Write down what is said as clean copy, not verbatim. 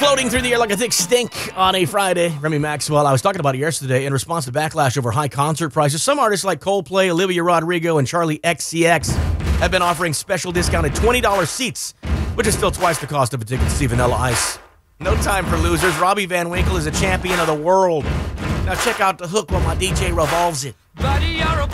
Floating through the air like a thick stink on a Friday. Remy Maxwell, I was talking about it yesterday in response to backlash over high concert prices. Some artists like Coldplay, Olivia Rodrigo, and Charlie XCX have been offering special discounted $20 seats, which is still twice the cost of a ticket to see Vanilla Ice. No time for losers. Robbie Van Winkle is a champion of the world. Now check out the hook while my DJ revolves it. Buddy, you're a